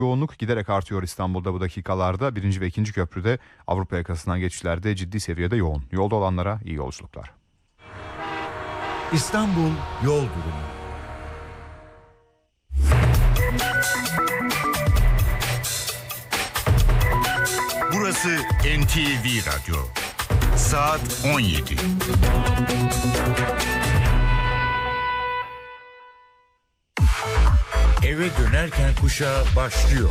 Yoğunluk giderek artıyor İstanbul'da bu dakikalarda. 1. ve 2. köprüde Avrupa yakasından geçişlerde ciddi seviyede yoğun. Yolda olanlara iyi yolculuklar. İstanbul yol durumu. Burası NTV Radyo. Saat 17. Eve dönerken kuşağı başlıyor.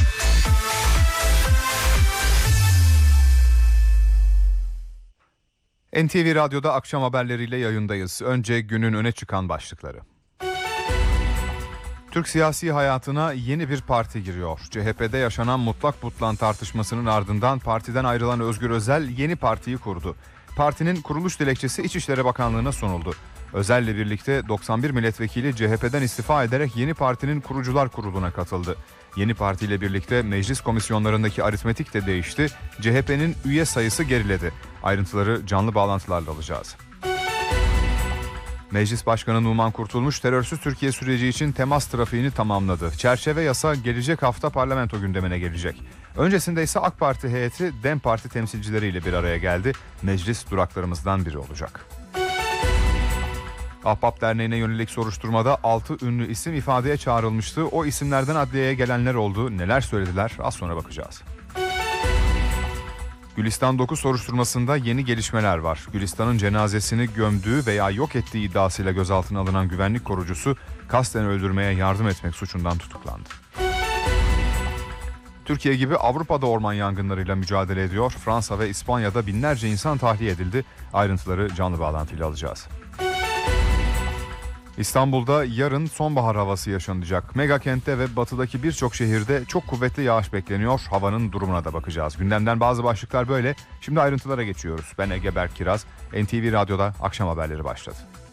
NTV Radyo'da akşam haberleriyle yayındayız. Önce günün öne çıkan başlıkları. Türk siyasi hayatına yeni bir parti giriyor. CHP'de yaşanan mutlak butlan tartışmasının ardından partiden ayrılan Özgür Özel yeni partiyi kurdu. Partinin kuruluş dilekçesi İçişleri Bakanlığı'na sunuldu. Özel'le birlikte 91 milletvekili CHP'den istifa ederek yeni partinin kurucular kuruluna katıldı. Yeni partiyle birlikte meclis komisyonlarındaki aritmetik de değişti. CHP'nin üye sayısı geriledi. Ayrıntıları canlı bağlantılarla alacağız. Meclis Başkanı Numan Kurtulmuş terörsüz Türkiye süreci için temas trafiğini tamamladı. Çerçeve yasa gelecek hafta parlamento gündemine gelecek. Öncesinde ise AK Parti heyeti DEM Parti temsilcileriyle bir araya geldi. Meclis duraklarımızdan biri olacak. Ahbap Derneği'ne yönelik soruşturmada 6 ünlü isim ifadeye çağrılmıştı. O isimlerden adliyeye gelenler oldu. Neler söylediler? Az sonra bakacağız. Gülistan 9 soruşturmasında yeni gelişmeler var. Gülistan'ın cenazesini gömdüğü veya yok ettiği iddiasıyla gözaltına alınan güvenlik korucusu kasten öldürmeye yardım etmek suçundan tutuklandı. Türkiye gibi Avrupa'da orman yangınlarıyla mücadele ediyor. Fransa ve İspanya'da binlerce insan tahliye edildi. Ayrıntıları canlı bağlantıyla alacağız. İstanbul'da yarın sonbahar havası yaşanacak. Mega kentte ve batıdaki birçok şehirde çok kuvvetli yağış bekleniyor. Havanın durumuna da bakacağız. Gündemden bazı başlıklar böyle. Şimdi ayrıntılara geçiyoruz. Ben Ege Berk Kiraz. NTV Radyo'da akşam haberleri başladı.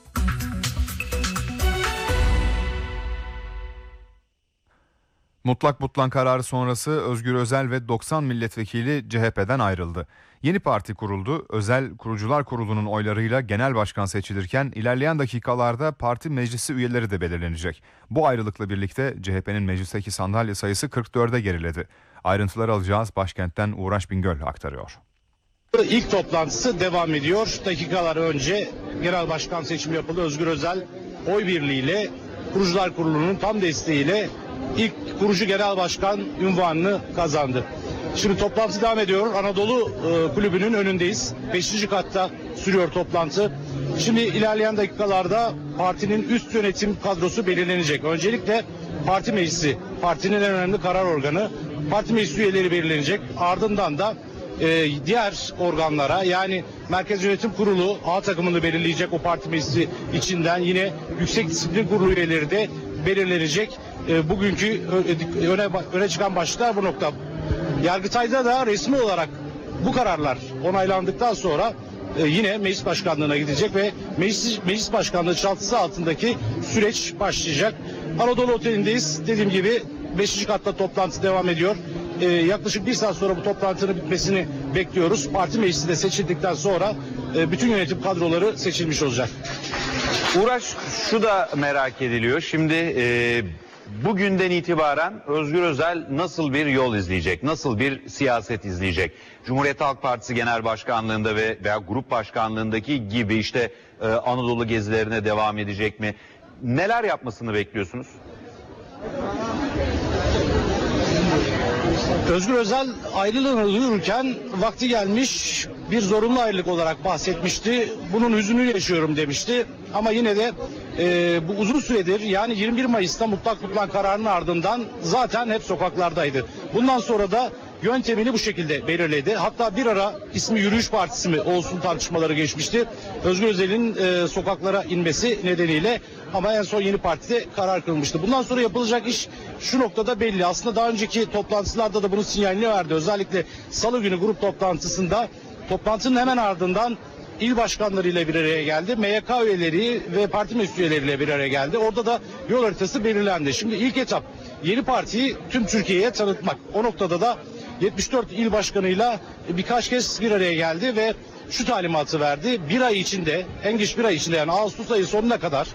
Mutlak butlan kararı sonrası Özgür Özel ve 90 milletvekili CHP'den ayrıldı. Yeni parti kuruldu. Özel Kurucular Kurulu'nun oylarıyla genel başkan seçilirken ilerleyen dakikalarda parti meclisi üyeleri de belirlenecek. Bu ayrılıkla birlikte CHP'nin meclisteki sandalye sayısı 44'e geriledi. Ayrıntıları alacağız. Başkentten Uğraş Bingöl aktarıyor. İlk toplantısı devam ediyor. Dakikalar önce genel başkan seçimi yapıldı. Özgür Özel oy birliğiyle Kurucular Kurulu'nun tam desteğiyle ilk kurucu genel başkan unvanını kazandı. Şimdi toplantı devam ediyor. Anadolu Kulübü'nün önündeyiz. 5. katta sürüyor toplantı. Şimdi ilerleyen dakikalarda partinin üst yönetim kadrosu belirlenecek. Öncelikle parti meclisi, partinin en önemli karar organı. Parti meclis üyeleri belirlenecek. Ardından da diğer organlara, yani Merkez Yönetim Kurulu A takımını belirleyecek o parti meclisi içinden. Yine Yüksek Disiplin Kurulu üyeleri de belirlenecek. Bugünkü öne çıkan başlıklar bu nokta. Yargıtay'da da resmi olarak bu kararlar onaylandıktan sonra yine meclis başkanlığına gidecek ve meclis başkanlığı çatısı altındaki süreç başlayacak. Anadolu Oteli'ndeyiz. Dediğim gibi 5. katta toplantı devam ediyor. Yaklaşık 1 saat sonra bu toplantının bitmesini bekliyoruz. Parti meclisi de seçildikten sonra bütün yönetim kadroları seçilmiş olacak. Uğraş, şu da merak ediliyor. Şimdi bugünden itibaren Özgür Özel nasıl bir yol izleyecek? Nasıl bir siyaset izleyecek? Cumhuriyet Halk Partisi Genel Başkanlığında veya Grup Başkanlığındaki gibi işte Anadolu gezilerine devam edecek mi? Neler yapmasını bekliyorsunuz? Özgür Özel ayrılığını duyururken vakti gelmiş bir zorunlu ayrılık olarak bahsetmişti. Bunun hüznünü yaşıyorum demişti. Ama yine de bu uzun süredir, yani 21 Mayıs'ta mutlak butlan kararının ardından zaten hep sokaklardaydı. Bundan sonra da yöntemini bu şekilde belirledi. Hatta bir ara ismi Yürüyüş Partisi mi olsun tartışmaları geçmişti. Özgür Özel'in sokaklara inmesi nedeniyle, ama en son yeni partide karar kılmıştı. Bundan sonra yapılacak iş şu noktada belli. Aslında daha önceki toplantılarda da bunun sinyalini verdi. Özellikle Salı günü grup toplantısında, toplantının hemen ardından il başkanlarıyla bir araya geldi. MYK üyeleri ve parti meclis üyeleriyle bir araya geldi. Orada da yol haritası belirlendi. Şimdi ilk etap yeni partiyi tüm Türkiye'ye tanıtmak. O noktada da 74 il başkanıyla birkaç kez bir araya geldi ve şu talimatı verdi. Bir ay içinde, en geç bir ay içinde, yani Ağustos ayı sonuna kadar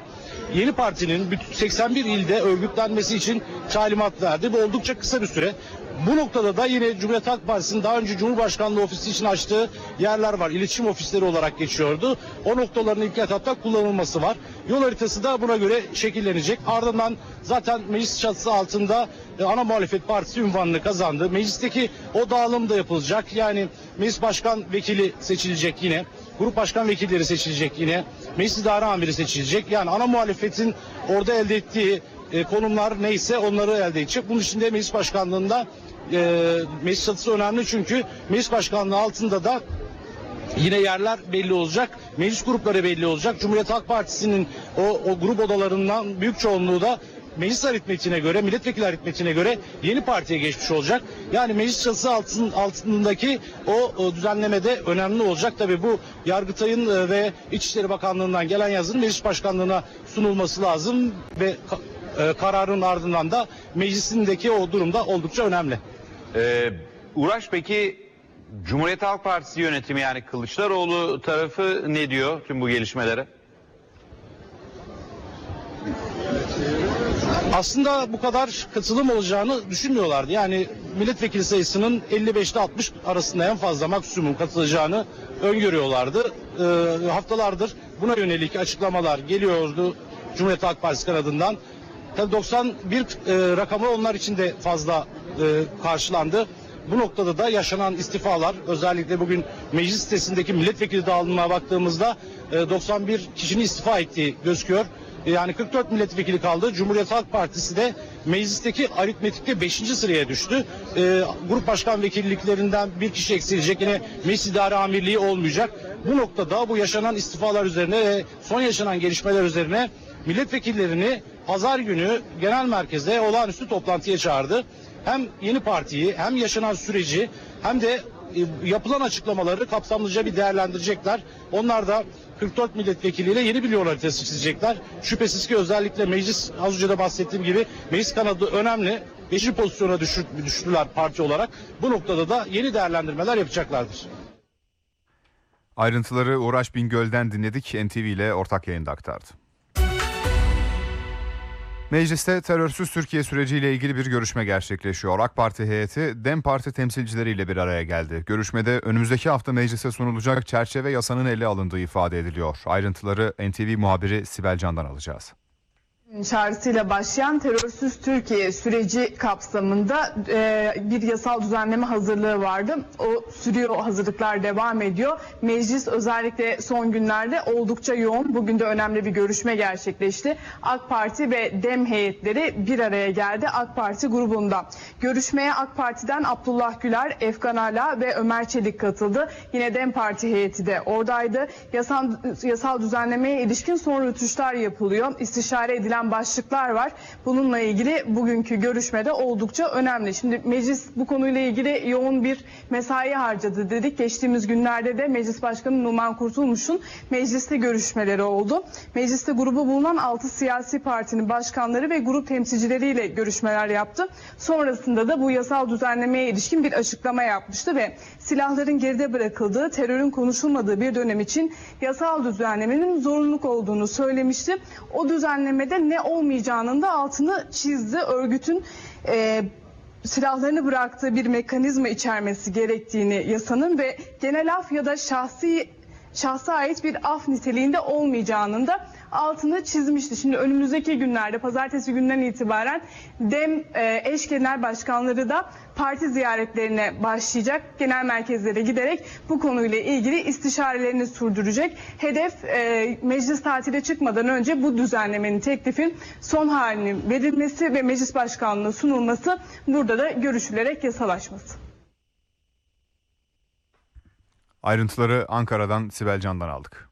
yeni partinin 81 ilde örgütlenmesi için talimat verdi. Bu oldukça kısa bir süre. Bu noktada da yine Cumhuriyet Halk Partisi'nin daha önce Cumhurbaşkanlığı ofisi için açtığı yerler var. İletişim ofisleri olarak geçiyordu. O noktaların ilk etapta kullanılması var. Yol haritası da buna göre şekillenecek. Ardından zaten meclis çatısı altında ana muhalefet partisi unvanını kazandı. Meclisteki o dağılım da yapılacak. Yani meclis başkan vekili seçilecek yine. Grup başkan vekilleri seçilecek yine. Meclis idare amiri seçilecek. Yani ana muhalefetin orada elde ettiği konumlar neyse onları elde edecek. Bunun için de meclis başkanlığında meclis çatısı önemli çünkü meclis başkanlığı altında da yine yerler belli olacak. Meclis grupları belli olacak. Cumhuriyet Halk Partisi'nin o grup odalarından büyük çoğunluğu da meclis aritmetiğine göre, milletvekili aritmetiğine göre yeni partiye geçmiş olacak. Yani meclis çatısı altındaki o düzenleme de önemli olacak. Tabii bu Yargıtay'ın ve İçişleri Bakanlığı'ndan gelen yazının meclis başkanlığına sunulması lazım ve kararın ardından da meclisindeki o durumda oldukça önemli. Uraş, peki Cumhuriyet Halk Partisi yönetimi, yani Kılıçdaroğlu tarafı ne diyor tüm bu gelişmelere? Aslında bu kadar katılım olacağını düşünmüyorlardı. Yani milletvekili sayısının 55'te 60 arasında en fazla maksimum katılacağını öngörüyorlardı. Haftalardır buna yönelik açıklamalar geliyordu Cumhuriyet Halk Partisi kanadından. Tabii 91 rakamı onlar için de fazla karşılandı. Bu noktada da yaşanan istifalar, özellikle bugün meclis sitesindeki milletvekili dağılımına baktığımızda 91 kişinin istifa ettiği gözüküyor. Yani 44 milletvekili kaldı. Cumhuriyet Halk Partisi de meclisteki aritmetikte 5. sıraya düştü. Grup başkan vekilliklerinden bir kişi eksilecek. Yine meclis idare amirliği olmayacak. Bu noktada bu yaşanan istifalar üzerine ve son yaşanan gelişmeler üzerine milletvekillerini pazar günü genel merkezde olağanüstü toplantıya çağırdı. Hem yeni partiyi, hem yaşanan süreci, hem de yapılan açıklamaları kapsamlıca bir değerlendirecekler. Onlar da 44 milletvekiliyle yeni bir yol haritası çizecekler. Şüphesiz ki özellikle meclis, az önce de bahsettiğim gibi meclis kanadı önemli. 5. pozisyona düştüler parti olarak. Bu noktada da yeni değerlendirmeler yapacaklardır. Ayrıntıları Uğraş Bingöl'den dinledik. NTV ile ortak yayında aktardı. Mecliste terörsüz Türkiye süreciyle ilgili bir görüşme gerçekleşiyor. AK Parti heyeti DEM Parti temsilcileriyle bir araya geldi. Görüşmede önümüzdeki hafta meclise sunulacak çerçeve yasanın ele alındığı ifade ediliyor. Ayrıntıları NTV muhabiri Sibel Can'dan alacağız. Çağrısıyla başlayan terörsüz Türkiye süreci kapsamında bir yasal düzenleme hazırlığı vardı. O sürüyor, o hazırlıklar devam ediyor. Meclis özellikle son günlerde oldukça yoğun. Bugün de önemli bir görüşme gerçekleşti. AK Parti ve DEM heyetleri bir araya geldi AK Parti grubunda. Görüşmeye AK Parti'den Abdullah Güler, Efkan Ala ve Ömer Çelik katıldı. Yine DEM Parti heyeti de oradaydı. Yasal düzenlemeye ilişkin son rötuşlar yapılıyor. İstişare edilen başlıklar var. Bununla ilgili bugünkü görüşmede oldukça önemli. Şimdi meclis bu konuyla ilgili yoğun bir mesai harcadı dedik. Geçtiğimiz günlerde de Meclis Başkanı Numan Kurtulmuş'un mecliste görüşmeleri oldu. Mecliste grubu bulunan 6 siyasi partinin başkanları ve grup temsilcileriyle görüşmeler yaptı. Sonrasında da bu yasal düzenlemeye ilişkin bir açıklama yapmıştı ve silahların geride bırakıldığı, terörün konuşulmadığı bir dönem için yasal düzenlemenin zorunluluk olduğunu söylemişti. O düzenlemede ne olmayacağının da altını çizdi. Örgütün silahlarını bıraktığı bir mekanizma içermesi gerektiğini yasanın ve genel af ya da şahsa ait bir af niteliğinde olmayacağının da altını çizmişti. Şimdi önümüzdeki günlerde, pazartesi günden itibaren DEM eş genel başkanları da parti ziyaretlerine başlayacak. Genel merkezlere giderek bu konuyla ilgili istişarelerini sürdürecek. Hedef meclis tatile çıkmadan önce bu düzenlemenin, teklifin son halinin verilmesi ve meclis başkanlığına sunulması, burada da görüşülerek yasalaşması. Ayrıntıları Ankara'dan Sibel Can'dan aldık.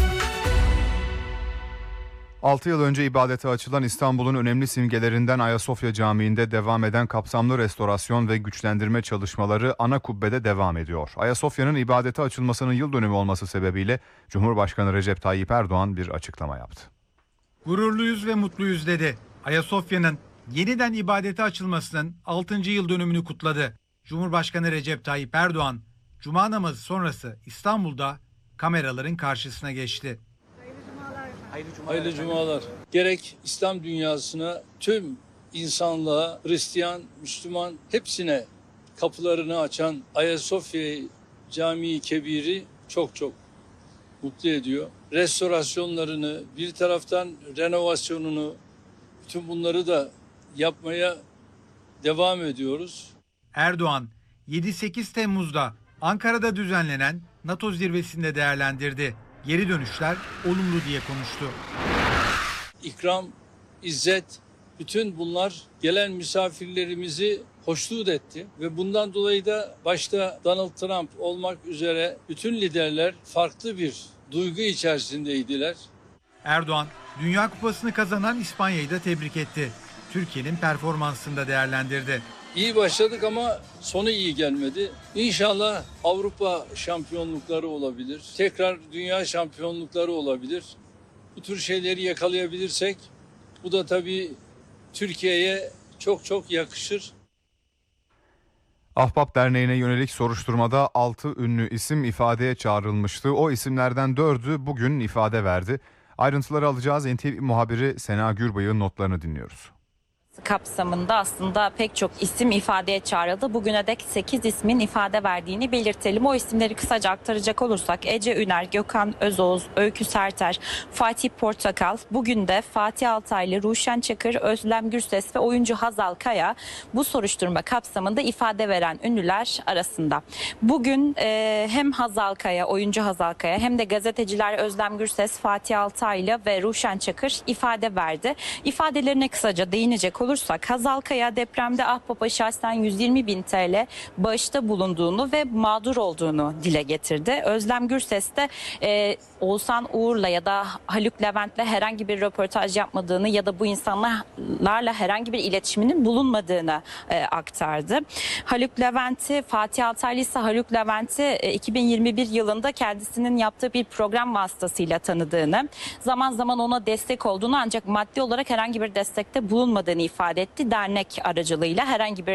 6 yıl önce ibadete açılan İstanbul'un önemli simgelerinden Ayasofya Camii'nde devam eden kapsamlı restorasyon ve güçlendirme çalışmaları ana kubbede devam ediyor. Ayasofya'nın ibadete açılmasının yıl dönümü olması sebebiyle Cumhurbaşkanı Recep Tayyip Erdoğan bir açıklama yaptı. Gururluyuz ve mutluyuz dedi. Ayasofya'nın yeniden ibadete açılmasının 6. yıl dönümünü kutladı. Cumhurbaşkanı Recep Tayyip Erdoğan, Cuma namazı sonrası İstanbul'da kameraların karşısına geçti. Hayırlı cumalar. Gerek İslam dünyasına, tüm insanlığa, Hristiyan, Müslüman hepsine kapılarını açan Ayasofya Camii Kebir'i çok mutlu ediyor. Restorasyonlarını, bir taraftan renovasyonunu, bütün bunları da yapmaya devam ediyoruz. Erdoğan 7-8 Temmuz'da Ankara'da düzenlenen NATO zirvesinde değerlendirdi. Geri dönüşler olumlu diye konuştu. İkram, izzet, bütün bunlar gelen misafirlerimizi hoşnut etti ve bundan dolayı da başta Donald Trump olmak üzere bütün liderler farklı bir duygu içerisindeydiler. Erdoğan, Dünya Kupası'nı kazanan İspanya'yı da tebrik etti. Türkiye'nin performansını da değerlendirdi. İyi başladık ama sonu iyi gelmedi. İnşallah Avrupa şampiyonlukları olabilir. Tekrar dünya şampiyonlukları olabilir. Bu tür şeyleri yakalayabilirsek bu da tabii Türkiye'ye çok yakışır. Ahbap Derneği'ne yönelik soruşturmada 6 ünlü isim ifadeye çağrılmıştı. O isimlerden 4'ü bugün ifade verdi. Ayrıntıları alacağız. NTV muhabiri Sena Gürbay'ın notlarını dinliyoruz. Kapsamında aslında pek çok isim ifadeye çağrıldı. Bugüne dek 8 ismin ifade verdiğini belirtelim. O isimleri kısaca aktaracak olursak Ece Üner, Gökhan Özoğuz, Öykü Serter, Fatih Portakal, bugün de Fatih Altaylı, Ruşen Çakır, Özlem Gürses ve oyuncu Hazal Kaya bu soruşturma kapsamında ifade veren ünlüler arasında. Bugün hem Hazal Kaya, oyuncu Hazal Kaya hem de gazeteciler Özlem Gürses, Fatih Altaylı ve Ruşen Çakır ifade verdi. İfadelerine kısaca değinecek olursak Hazal Kaya depremde Ahbap'a şahsen 120.000 TL bağışta bulunduğunu ve mağdur olduğunu dile getirdi. Özlem Gürses de Oğuzhan Uğur'la ya da Haluk Levent'le herhangi bir röportaj yapmadığını ya da bu insanlarla herhangi bir iletişiminin bulunmadığını aktardı. Haluk Levent'i, Fatih Altaylı ise Haluk Levent'i 2021 yılında kendisinin yaptığı bir program vasıtasıyla tanıdığını, zaman zaman ona destek olduğunu ancak maddi olarak herhangi bir destekte bulunmadığını ifade etti. Dernek aracılığıyla herhangi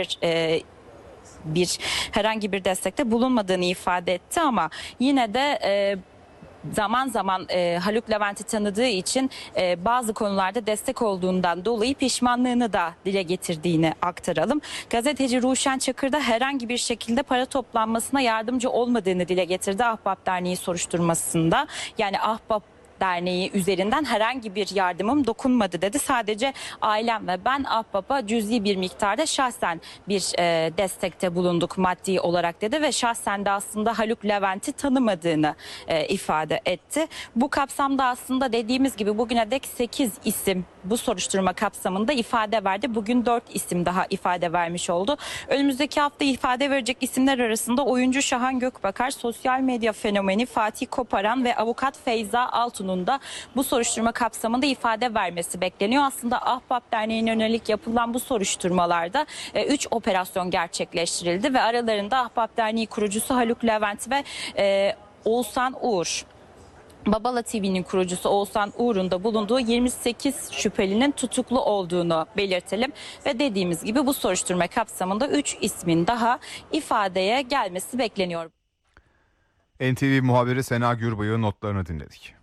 bir destekte bulunmadığını ifade etti ama yine de zaman zaman Haluk Levent'i tanıdığı için bazı konularda destek olduğundan dolayı pişmanlığını da dile getirdiğini aktaralım. Gazeteci Ruşen Çakır da herhangi bir şekilde para toplanmasına yardımcı olmadığını dile getirdi Ahbap Derneği soruşturmasında. Yani Ahbap Derneği üzerinden herhangi bir yardımım dokunmadı dedi. Sadece ailem ve ben Ahbap'a cüzi bir miktarda şahsen bir destekte bulunduk maddi olarak dedi ve şahsen de aslında Haluk Levent'i tanımadığını ifade etti. Bu kapsamda aslında dediğimiz gibi bugüne dek 8 isim bu soruşturma kapsamında ifade verdi. Bugün 4 isim daha ifade vermiş oldu. Önümüzdeki hafta ifade verecek isimler arasında oyuncu Şahan Gökbakar, sosyal medya fenomeni Fatih Koparan ve avukat Feyza Altun'un da bu soruşturma kapsamında ifade vermesi bekleniyor. Aslında Ahbap Derneği'ne yönelik yapılan bu soruşturmalarda 3 operasyon gerçekleştirildi ve aralarında Ahbap Derneği kurucusu Haluk Levent ve Oğuzhan Uğur, Babala TV'nin kurucusu Oğuzhan Uğur'un da bulunduğu 28 şüphelinin tutuklu olduğunu belirtelim. Ve dediğimiz gibi bu soruşturma kapsamında 3 ismin daha ifadeye gelmesi bekleniyor. NTV muhabiri Sena Gürbay'ın notlarını dinledik.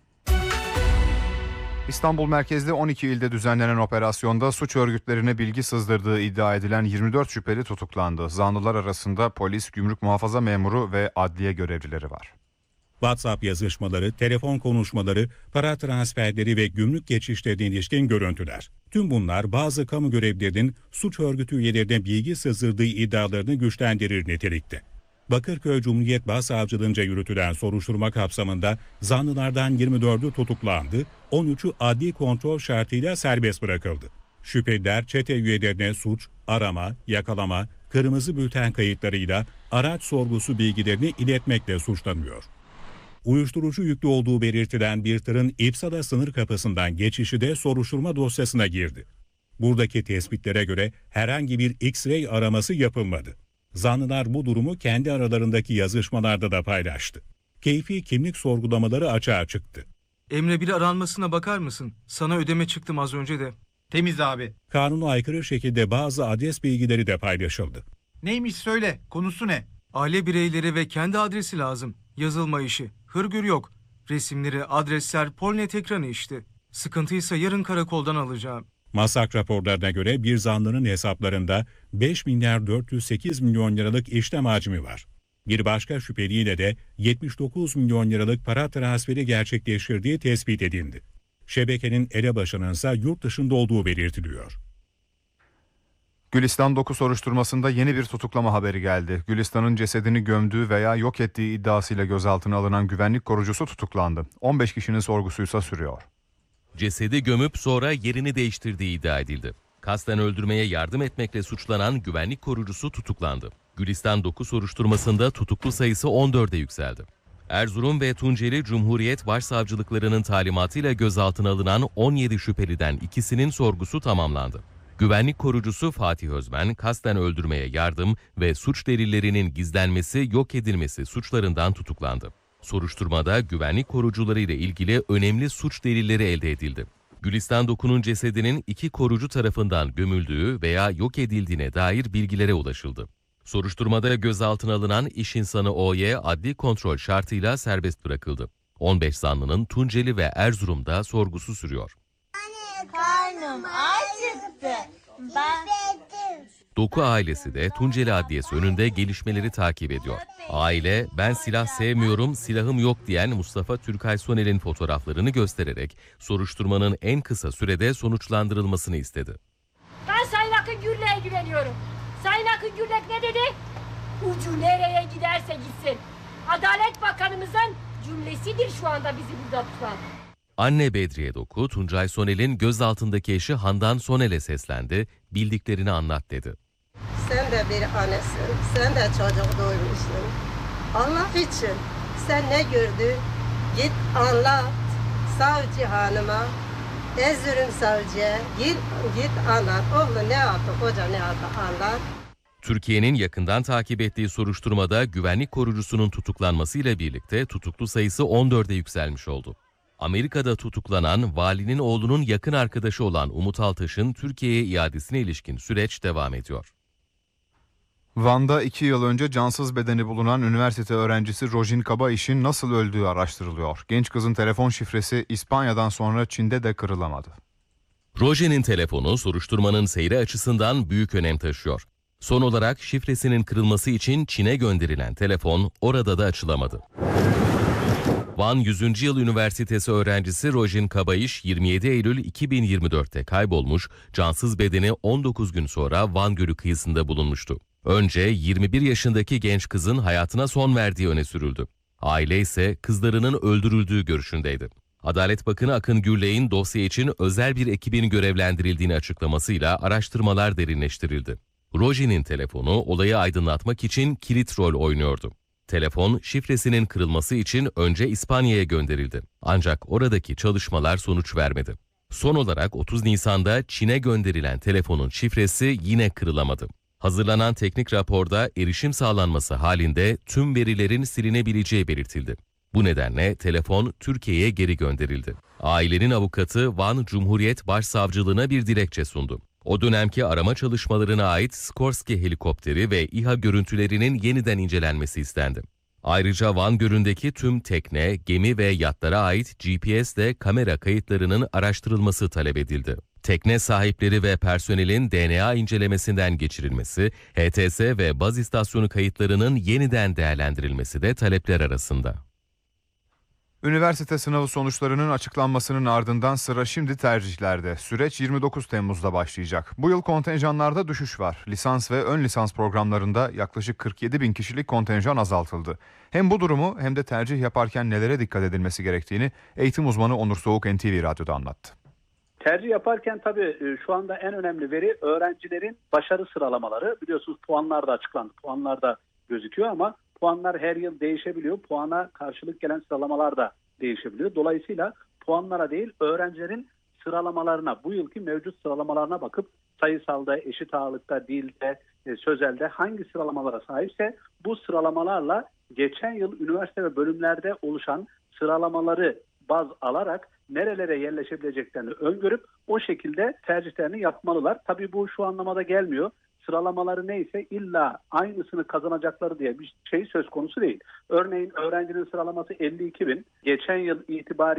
İstanbul merkezli 12 ilde düzenlenen operasyonda suç örgütlerine bilgi sızdırdığı iddia edilen 24 şüpheli tutuklandı. Zanlılar arasında polis, gümrük muhafaza memuru ve adliye görevlileri var. WhatsApp yazışmaları, telefon konuşmaları, para transferleri ve gümrük geçişlerine ilişkin görüntüler. Tüm bunlar bazı kamu görevlilerinin suç örgütü üyelerine bilgi sızdırdığı iddialarını güçlendirir nitelikte. Bakırköy Cumhuriyet Başsavcılığınca yürütülen soruşturma kapsamında zanlılardan 24'ü tutuklandı, 13'ü adli kontrol şartıyla serbest bırakıldı. Şüpheliler çete üyelerine suç, arama, yakalama, kırmızı bülten kayıtlarıyla araç sorgusu bilgilerini iletmekle suçlanıyor. Uyuşturucu yüklü olduğu belirtilen bir tırın İpsala sınır kapısından geçişi de soruşturma dosyasına girdi. Buradaki tespitlere göre herhangi bir X-ray araması yapılmadı. Zanlılar bu durumu kendi aralarındaki yazışmalarda da paylaştı. Keyfi kimlik sorgulamaları açığa çıktı. Emre, bir aranmasına bakar mısın? Sana ödeme çıktım az önce de. Temiz abi. Kanuna aykırı şekilde bazı adres bilgileri de paylaşıldı. Neymiş söyle, konusu ne? Aile bireyleri ve kendi adresi lazım. Yazılma işi. Hırgür yok. Resimleri, adresler, Polnet ekranı işte. Sıkıntıysa yarın karakoldan alacağım. Masak raporlarına göre bir zanlının hesaplarında 5 milyar 408 milyon liralık işlem hacmi var. Bir başka şüpheliyle de 79 milyon liralık para transferi gerçekleştirdiği tespit edildi. Şebekenin elebaşının ise yurt dışında olduğu belirtiliyor. Gülistan 9 soruşturmasında yeni bir tutuklama haberi geldi. Gülistan'ın cesedini gömdüğü veya yok ettiği iddiasıyla gözaltına alınan güvenlik korucusu tutuklandı. 15 kişinin sorgusuysa sürüyor. Cesedi gömüp sonra yerini değiştirdiği iddia edildi. Kasten öldürmeye yardım etmekle suçlanan güvenlik korucusu tutuklandı. Gülistan 9 soruşturmasında tutuklu sayısı 14'e yükseldi. Erzurum ve Tunceli Cumhuriyet Başsavcılıklarının talimatıyla gözaltına alınan 17 şüpheliden ikisinin sorgusu tamamlandı. Güvenlik korucusu Fatih Özmen, kasten öldürmeye yardım ve suç delillerinin gizlenmesi, yok edilmesi suçlarından tutuklandı. Soruşturmada güvenlik korucuları ile ilgili önemli suç delilleri elde edildi. Gülistan Doku'nun cesedinin 2 korucu tarafından gömüldüğü veya yok edildiğine dair bilgilere ulaşıldı. Soruşturmada gözaltına alınan iş insanı OY adli kontrol şartıyla serbest bırakıldı. 15 zanlının Tunceli ve Erzurum'da sorgusu sürüyor. Karnım acıktı. Doku ailesi de Tunceli Adliyesi önünde gelişmeleri takip ediyor. Aile, ben silah sevmiyorum, silahım yok diyen Mustafa Türkay Soner'in fotoğraflarını göstererek soruşturmanın en kısa sürede sonuçlandırılmasını istedi. Ben Sayın Akın Gürlek'e güveniyorum. Sayın Akın Gürlek ne dedi? Ucu nereye giderse gitsin. Adalet Bakanımızın cümlesidir şu anda bizi burada tutan. Anne Bedriye Doku, Tuncay Sonel'in gözaltındaki eşi Handan Sonel'e seslendi, bildiklerini anlat dedi. Sen de bir annesin, sen de çocuk doğurmuşsun. Allah için sen ne gördün? Git anlat savcı hanıma, Erzurum savcıya git anlat. Oğlu ne yaptı, koca ne yaptı anlat. Türkiye'nin yakından takip ettiği soruşturmada güvenlik korucusunun tutuklanmasıyla birlikte tutuklu sayısı 14'e yükselmiş oldu. Amerika'da tutuklanan valinin oğlunun yakın arkadaşı olan Umut Altaş'ın Türkiye'ye iadesine ilişkin süreç devam ediyor. Van'da 2 yıl önce cansız bedeni bulunan üniversite öğrencisi Rojin Kabayiş'in nasıl öldüğü araştırılıyor. Genç kızın telefon şifresi İspanya'dan sonra Çin'de de kırılamadı. Rojin'in telefonu soruşturmanın seyri açısından büyük önem taşıyor. Son olarak şifresinin kırılması için Çin'e gönderilen telefon orada da açılamadı. Van 100. Yıl Üniversitesi öğrencisi Rojin Kabayiş 27 Eylül 2024'te kaybolmuş, cansız bedeni 19 gün sonra Van Gölü kıyısında bulunmuştu. Önce 21 yaşındaki genç kızın hayatına son verdiği öne sürüldü. Aile ise kızlarının öldürüldüğü görüşündeydi. Adalet Bakanı Akın Gürlek'in dosya için özel bir ekibin görevlendirildiğini açıklamasıyla araştırmalar derinleştirildi. Rojin'in telefonu olayı aydınlatmak için kilit rol oynuyordu. Telefon şifresinin kırılması için önce İspanya'ya gönderildi. Ancak oradaki çalışmalar sonuç vermedi. Son olarak 30 Nisan'da Çin'e gönderilen telefonun şifresi yine kırılamadı. Hazırlanan teknik raporda erişim sağlanması halinde tüm verilerin silinebileceği belirtildi. Bu nedenle telefon Türkiye'ye geri gönderildi. Ailenin avukatı Van Cumhuriyet Başsavcılığına bir dilekçe sundu. O dönemki arama çalışmalarına ait Skorsky helikopteri ve İHA görüntülerinin yeniden incelenmesi istendi. Ayrıca Van Gölü'ndeki tüm tekne, gemi ve yatlara ait GPS ve kamera kayıtlarının araştırılması talep edildi. Tekne sahipleri ve personelin DNA incelemesinden geçirilmesi, HTS ve baz istasyonu kayıtlarının yeniden değerlendirilmesi de talepler arasında. Üniversite sınavı sonuçlarının açıklanmasının ardından sıra şimdi tercihlerde. Süreç 29 Temmuz'da başlayacak. Bu yıl kontenjanlarda düşüş var. Lisans ve ön lisans programlarında yaklaşık 47 bin kişilik kontenjan azaltıldı. Hem bu durumu hem de tercih yaparken nelere dikkat edilmesi gerektiğini eğitim uzmanı Onur Soğuk NTV Radyo'da anlattı. Tercih yaparken tabii şu anda en önemli veri öğrencilerin başarı sıralamaları. Biliyorsunuz puanlar da açıklandı. Puanlar da gözüküyor ama puanlar her yıl değişebiliyor. Puana karşılık gelen sıralamalar da değişebiliyor. Dolayısıyla puanlara değil öğrencilerin sıralamalarına, bu yılki mevcut sıralamalarına bakıp sayısalda, eşit ağırlıkta, dilde, sözelde hangi sıralamalara sahipse bu sıralamalarla geçen yıl üniversite ve bölümlerde oluşan sıralamaları baz alarak nerelere yerleşebileceklerini öngörüp o şekilde tercihlerini yapmalılar. Tabii bu şu anlamada gelmiyor. Sıralamaları neyse illa aynısını kazanacakları diye bir şey söz konusu değil. Örneğin öğrencinin sıralaması 52 bin. Geçen yıl itibariyle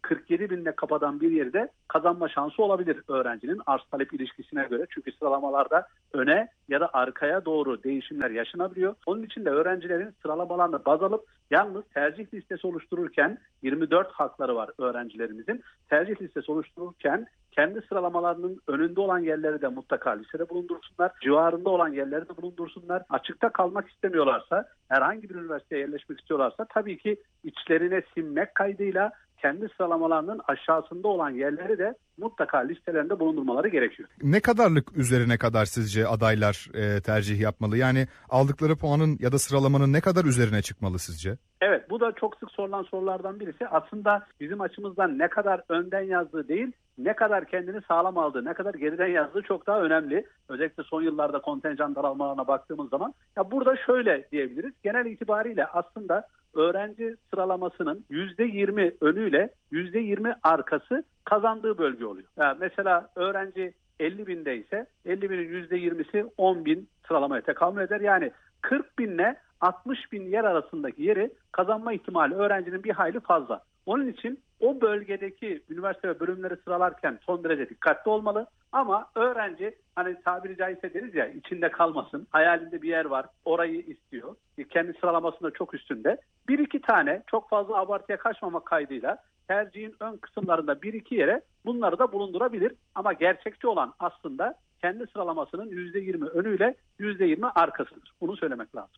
47 binle kapatan bir yerde kazanma şansı olabilir öğrencinin arz talep ilişkisine göre. Çünkü sıralamalarda öne ya da arkaya doğru değişimler yaşanabiliyor. Onun için de öğrencilerin sıralamalarını baz alıp yalnız tercih listesi oluştururken 24 hakları var öğrencilerimizin. Tercih listesi oluştururken kendi sıralamalarının önünde olan yerleri de mutlaka listede bulundursunlar. Civarında olan yerleri de bulundursunlar. Açıkta kalmak istemiyorlarsa, herhangi bir üniversiteye yerleşmek istiyorlarsa tabii ki içlerine sinmek kaydıyla kendi sıralamalarının aşağısında olan yerleri de mutlaka listelerinde bulundurmaları gerekiyor. Ne kadarlık üzerine kadar sizce adaylar tercih yapmalı? Yani aldıkları puanın ya da sıralamanın ne kadar üzerine çıkmalı sizce? Evet, bu da çok sık sorulan sorulardan birisi. Aslında bizim açımızdan ne kadar önden yazdığı değil, ne kadar kendini sağlam aldığı, ne kadar geriden yazdığı çok daha önemli. Özellikle son yıllarda kontenjan daralmalarına baktığımız zaman. Ya burada şöyle diyebiliriz. Genel itibariyle aslında öğrenci sıralamasının %20 önüyle %20 arkası kazandığı bölge oluyor. Yani mesela öğrenci 50 binde ise 50 binin %20'si 10 bin sıralamaya tekamül eder. Yani 40 binle 60 bin yer arasındaki yeri kazanma ihtimali öğrencinin bir hayli fazla. Onun için o bölgedeki üniversite ve bölümleri sıralarken son derece dikkatli olmalı. Ama öğrenci hani tabiri caizse deriz ya içinde kalmasın. Hayalinde bir yer var, orayı istiyor. Kendi sıralamasında çok üstünde. Bir iki tane çok fazla abartıya kaçmamak kaydıyla tercihin ön kısımlarında bir iki yere bunları da bulundurabilir. Ama gerçekçi olan aslında kendi sıralamasının %20 önüyle %20 arkasıdır. Bunu söylemek lazım.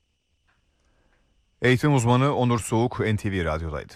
Eğitim uzmanı Onur Soğuk NTV Radyo'daydı.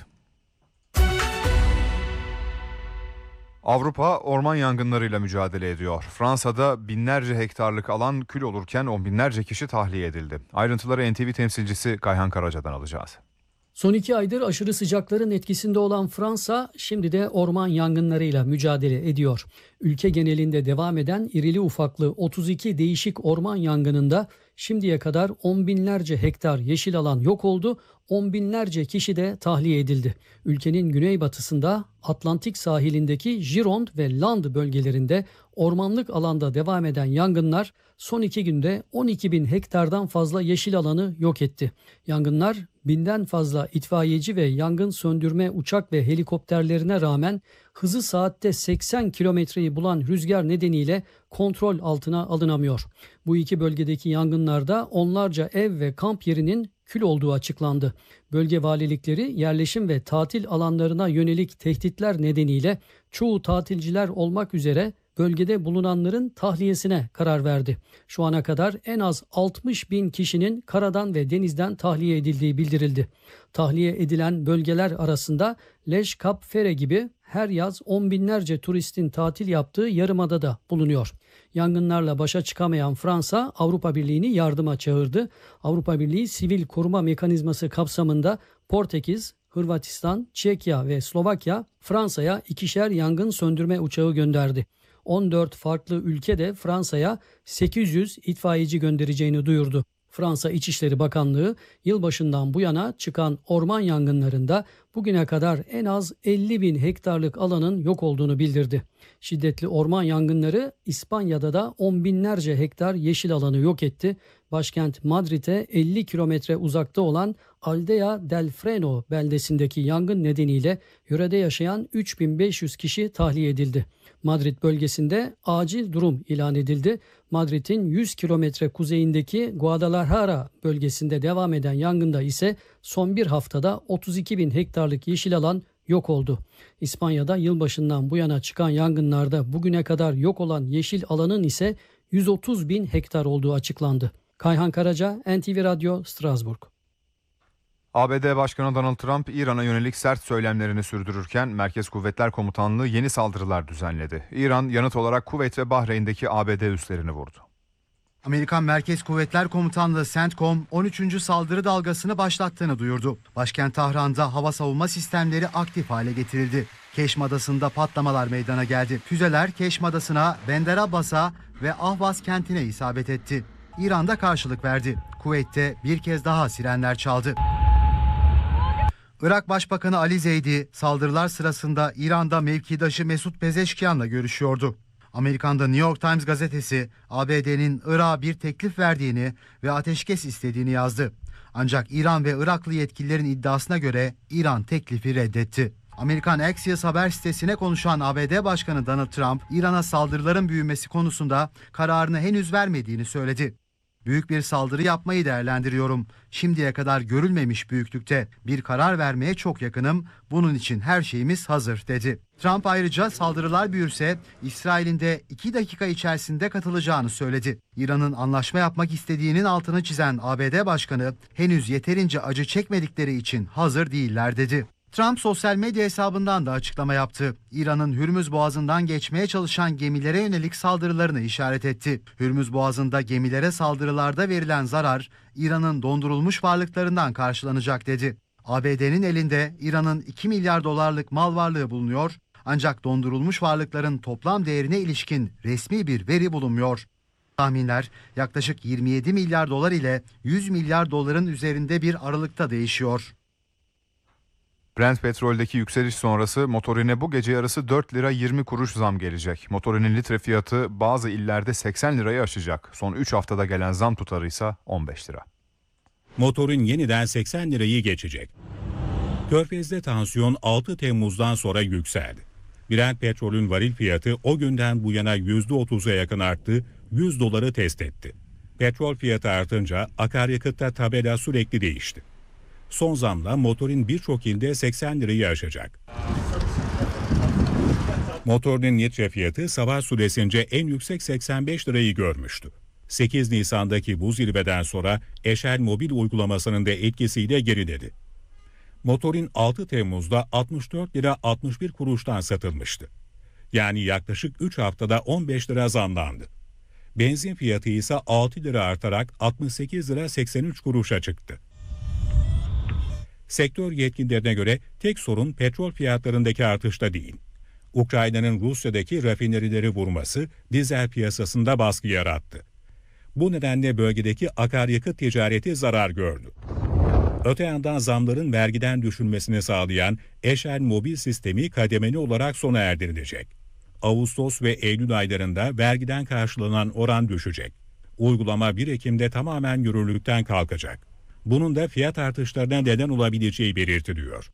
Avrupa orman yangınlarıyla mücadele ediyor. Fransa'da binlerce hektarlık alan kül olurken on binlerce kişi tahliye edildi. Ayrıntıları NTV temsilcisi Kayhan Karaca'dan alacağız. Son 2 aydır aşırı sıcakların etkisinde olan Fransa şimdi de orman yangınlarıyla mücadele ediyor. Ülke genelinde devam eden irili ufaklı 32 değişik orman yangınında şimdiye kadar on binlerce hektar yeşil alan yok oldu, on binlerce kişi de tahliye edildi. Ülkenin güneybatısında Atlantik sahilindeki Gironde ve Landes bölgelerinde ormanlık alanda devam eden yangınlar son 2 günde 12 bin hektardan fazla yeşil alanı yok etti. Yangınlar binden fazla itfaiyeci ve yangın söndürme uçak ve helikopterlerine rağmen hızı saatte 80 kilometreyi bulan rüzgar nedeniyle kontrol altına alınamıyor. Bu iki bölgedeki yangınlarda onlarca ev ve kamp yerinin kül olduğu açıklandı. Bölge valilikleri yerleşim ve tatil alanlarına yönelik tehditler nedeniyle çoğu tatilciler olmak üzere bölgede bulunanların tahliyesine karar verdi. Şu ana kadar en az 60 bin kişinin karadan ve denizden tahliye edildiği bildirildi. Tahliye edilen bölgeler arasında Lège Cap Ferret gibi her yaz on binlerce turistin tatil yaptığı yarımada da bulunuyor. Yangınlarla başa çıkamayan Fransa Avrupa Birliği'ni yardıma çağırdı. Avrupa Birliği Sivil Koruma Mekanizması kapsamında Portekiz, Hırvatistan, Çekya ve Slovakya Fransa'ya 2'şer yangın söndürme uçağı gönderdi. 14 farklı ülke de Fransa'ya 800 itfaiyeci göndereceğini duyurdu. Fransa İçişleri Bakanlığı yılbaşından bu yana çıkan orman yangınlarında bugüne kadar en az 50 bin hektarlık alanın yok olduğunu bildirdi. Şiddetli orman yangınları İspanya'da da on binlerce hektar yeşil alanı yok etti. Başkent Madrid'e 50 kilometre uzakta olan Aldea del Freno beldesindeki yangın nedeniyle yörede yaşayan 3500 kişi tahliye edildi. Madrid bölgesinde acil durum ilan edildi. Madrid'in 100 kilometre kuzeyindeki Guadalajara bölgesinde devam eden yangında ise son bir haftada 32 bin hektarlık yeşil alan yok oldu. İspanya'da yılbaşından bu yana çıkan yangınlarda bugüne kadar yok olan yeşil alanın ise 130 bin hektar olduğu açıklandı. Kayhan Karaca, NTV Radyo, Strasbourg. ABD Başkanı Donald Trump, İran'a yönelik sert söylemlerini sürdürürken Merkez Kuvvetler Komutanlığı yeni saldırılar düzenledi. İran yanıt olarak Kuveyt ve Bahreyn'deki ABD üslerini vurdu. Amerikan Merkez Kuvvetler Komutanlığı CENTCOM 13. saldırı dalgasını başlattığını duyurdu. Başkent Tahran'da hava savunma sistemleri aktif hale getirildi. Keşm Adası'nda patlamalar meydana geldi. Füzeler Keşm Adası'na, Bender Abbas'a ve Ahvaz kentine isabet etti. İran'da karşılık verdi. Kuveyt'te bir kez daha sirenler çaldı. Irak Başbakanı Ali Zeydi saldırılar sırasında İran'da mevkidaşı Mesut Pezeşkian'la görüşüyordu. Amerika'da New York Times gazetesi ABD'nin Irak'a bir teklif verdiğini ve ateşkes istediğini yazdı. Ancak İran ve Iraklı yetkililerin iddiasına göre İran teklifi reddetti. Amerikan Axios haber sitesine konuşan ABD Başkanı Donald Trump, İran'a saldırıların büyümesi konusunda kararını henüz vermediğini söyledi. Büyük bir saldırı yapmayı değerlendiriyorum. Şimdiye kadar görülmemiş büyüklükte bir karar vermeye çok yakınım. Bunun için her şeyimiz hazır dedi. Trump ayrıca saldırılar büyürse İsrail'in de 2 dakika içerisinde katılacağını söyledi. İran'ın anlaşma yapmak istediğinin altını çizen ABD Başkanı henüz yeterince acı çekmedikleri için hazır değiller dedi. Trump sosyal medya hesabından da açıklama yaptı. İran'ın Hürmüz Boğazı'ndan geçmeye çalışan gemilere yönelik saldırılarını işaret etti. Hürmüz Boğazı'nda gemilere saldırılarda verilen zarar İran'ın dondurulmuş varlıklarından karşılanacak dedi. ABD'nin elinde İran'ın 2 milyar dolarlık mal varlığı bulunuyor ancak dondurulmuş varlıkların toplam değerine ilişkin resmi bir veri bulunmuyor. Tahminler yaklaşık 27 milyar dolar ile 100 milyar doların üzerinde bir aralıkta değişiyor. Brent petroldeki yükseliş sonrası motorine bu gece yarısı 4 lira 20 kuruş zam gelecek. Motorinin litre fiyatı bazı illerde 80 lirayı aşacak. Son 3 haftada gelen zam tutarı ise 15 lira. Motorun yeniden 80 lirayı geçecek. Körfez'de tansiyon 6 Temmuz'dan sonra yükseldi. Brent petrolün varil fiyatı o günden bu yana %30'a yakın arttı, 100 doları test etti. Petrol fiyatı artınca akaryakıtta tabela sürekli değişti. Son zamla motorun birçok ilde 80 lirayı aşacak. Motorun litre fiyatı sabah süresince en yüksek 85 lirayı görmüştü. 8 Nisan'daki bu zirveden sonra Eşel mobil uygulamasının da etkisiyle geriledi. Motorun 6 Temmuz'da 64 lira 61 kuruştan satılmıştı. Yani yaklaşık 3 haftada 15 lira zamlandı. Benzin fiyatı ise 6 lira artarak 68 lira 83 kuruşa çıktı. Sektör yetkililerine göre tek sorun petrol fiyatlarındaki artışta değil. Ukrayna'nın Rusya'daki rafinerileri vurması dizel piyasasında baskı yarattı. Bu nedenle bölgedeki akaryakıt ticareti zarar gördü. Öte yandan zamların vergiden düşülmesini sağlayan Eşel mobil sistemi kademeli olarak sona erdirilecek. Ağustos ve Eylül aylarında vergiden karşılanan oran düşecek. Uygulama 1 Ekim'de tamamen yürürlükten kalkacak. Bunun da fiyat artışlarına neden olabileceği belirtiliyor.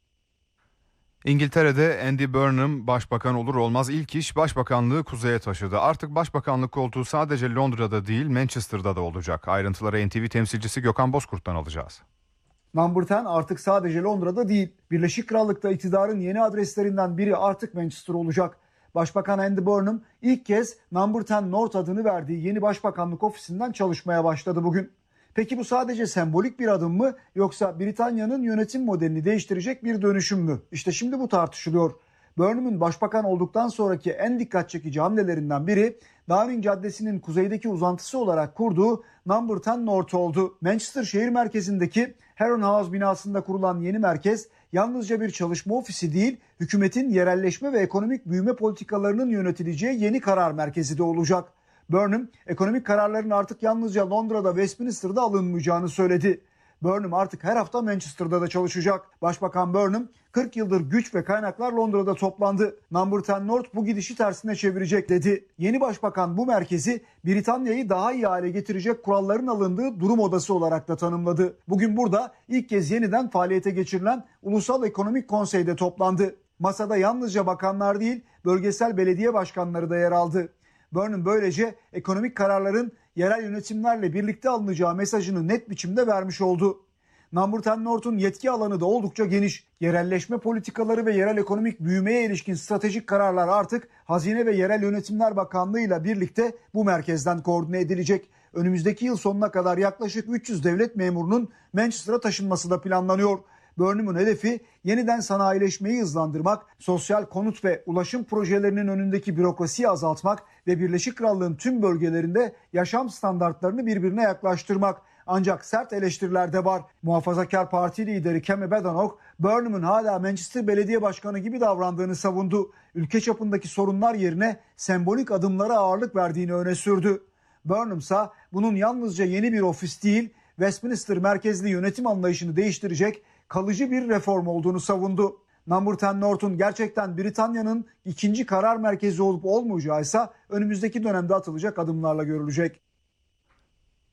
İngiltere'de Andy Burnham başbakan olur olmaz ilk iş başbakanlığı kuzeye taşıdı. Artık başbakanlık koltuğu sadece Londra'da değil Manchester'da da olacak. Ayrıntıları NTV temsilcisi Gökhan Bozkurt'tan alacağız. Number 10 artık sadece Londra'da değil, Birleşik Krallık'ta iktidarın yeni adreslerinden biri artık Manchester olacak. Başbakan Andy Burnham ilk kez Number 10 North adını verdiği yeni başbakanlık ofisinden çalışmaya başladı bugün. Peki bu sadece sembolik bir adım mı yoksa Britanya'nın yönetim modelini değiştirecek bir dönüşüm mü? İşte şimdi bu tartışılıyor. Burnham'ın başbakan olduktan sonraki en dikkat çekici hamlelerinden biri Downing Caddesi'nin kuzeydeki uzantısı olarak kurduğu Number 10 North oldu. Manchester şehir merkezindeki Heron House binasında kurulan yeni merkez yalnızca bir çalışma ofisi değil, hükümetin yerelleşme ve ekonomik büyüme politikalarının yönetileceği yeni karar merkezi de olacak. Burnham, ekonomik kararların artık yalnızca Londra'da, Westminster'da alınmayacağını söyledi. Burnham artık her hafta Manchester'da da çalışacak. Başbakan Burnham, 40 yıldır güç ve kaynaklar Londra'da toplandı. Number 10 North bu gidişi tersine çevirecek dedi. Yeni başbakan bu merkezi Britanya'yı daha iyi hale getirecek kuralların alındığı durum odası olarak da tanımladı. Bugün burada ilk kez yeniden faaliyete geçirilen Ulusal Ekonomik Konsey'de toplandı. Masada yalnızca bakanlar değil, bölgesel belediye başkanları da yer aldı. Burnham böylece ekonomik kararların yerel yönetimlerle birlikte alınacağı mesajını net biçimde vermiş oldu. Number 10 North'un yetki alanı da oldukça geniş. Yerelleşme politikaları ve yerel ekonomik büyümeye ilişkin stratejik kararlar artık Hazine ve Yerel Yönetimler Bakanlığı ile birlikte bu merkezden koordine edilecek. Önümüzdeki yıl sonuna kadar yaklaşık 300 devlet memurunun Manchester'a taşınması da planlanıyor. Burnham'ın hedefi yeniden sanayileşmeyi hızlandırmak, sosyal konut ve ulaşım projelerinin önündeki bürokrasiyi azaltmak ve Birleşik Krallığın tüm bölgelerinde yaşam standartlarını birbirine yaklaştırmak. Ancak sert eleştiriler de var. Muhafazakar Parti lideri Kemi Badenoch, Burnham'ın hala Manchester Belediye Başkanı gibi davrandığını savundu. Ülke çapındaki sorunlar yerine sembolik adımlara ağırlık verdiğini öne sürdü. Burnham ise bunun yalnızca yeni bir ofis değil, Westminster merkezli yönetim anlayışını değiştirecek kalıcı bir reform olduğunu savundu. Number 10 North'un gerçekten Britanya'nın ikinci karar merkezi olup olmayacağı ise önümüzdeki dönemde atılacak adımlarla görülecek.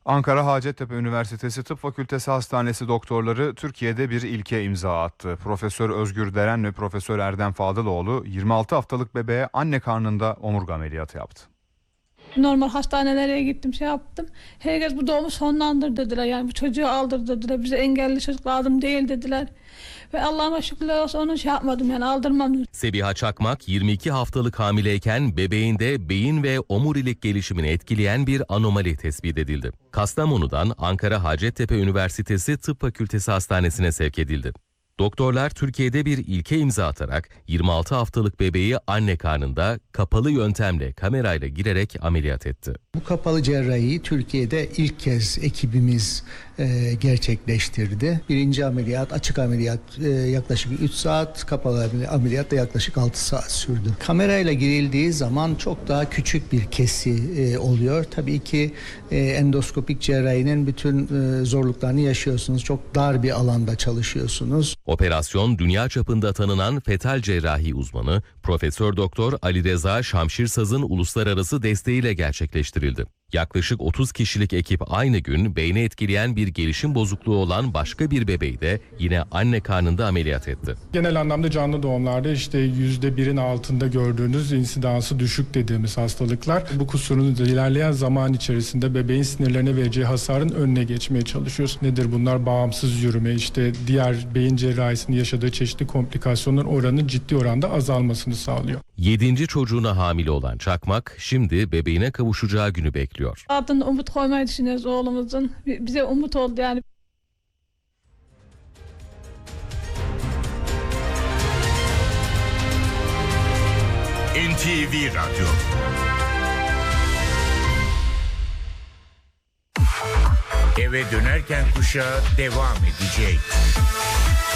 Ankara Hacettepe Üniversitesi Tıp Fakültesi Hastanesi doktorları Türkiye'de bir ilke imza attı. Profesör Özgür Deren ve Profesör Erdem Fadıloğlu 26 haftalık bebeğe anne karnında omurga ameliyatı yaptı. Normal hastanelere gittim, yaptım. Herkes bu doğumu sonlandır dediler. Yani bu çocuğu aldır dediler. Bize engelli çocuk lazım değil dediler. Ve Allah'ıma şükürler olsun onu yapmadım, yani aldırmam. Sebiha Çakmak 22 haftalık hamileyken bebeğinde beyin ve omurilik gelişimini etkileyen bir anomali tespit edildi. Kastamonu'dan Ankara Hacettepe Üniversitesi Tıp Fakültesi Hastanesi'ne sevk edildi. Doktorlar Türkiye'de bir ilke imza atarak 26 haftalık bebeği anne karnında kapalı yöntemle kamerayla girerek ameliyat etti. Bu kapalı cerrahiyi Türkiye'de ilk kez ekibimiz gerçekleştirdi. Birinci ameliyat, açık ameliyat yaklaşık 3 saat, kapalı ameliyat da yaklaşık 6 saat sürdü. Kamerayla girildiği zaman çok daha küçük bir kesi oluyor. Tabii ki endoskopik cerrahinin bütün zorluklarını yaşıyorsunuz. Çok dar bir alanda çalışıyorsunuz. Operasyon dünya çapında tanınan fetal cerrahi uzmanı Profesör Doktor Ali Reza Şamşirsaz'ın uluslararası desteğiyle gerçekleştirildi. Yaklaşık 30 kişilik ekip aynı gün beyni etkileyen bir gelişim bozukluğu olan başka bir bebeği de yine anne karnında ameliyat etti. Genel anlamda canlı doğumlarda %1'in altında gördüğünüz insidansı düşük dediğimiz hastalıklar. Bu kusurun ilerleyen zaman içerisinde bebeğin sinirlerine vereceği hasarın önüne geçmeye çalışıyoruz. Nedir bunlar? Bağımsız yürüme, diğer beyin cerrahisinin yaşadığı çeşitli komplikasyonların oranının ciddi oranda azalmasını sağlıyor. 7. çocuğuna hamile olan Çakmak şimdi bebeğine kavuşacağı günü bekliyor. Adını Umut koymayı düşünüyoruz oğlumuzun. Bize umut oldu yani. NTV Radyo. Eve dönerken kuşağı devam edecek.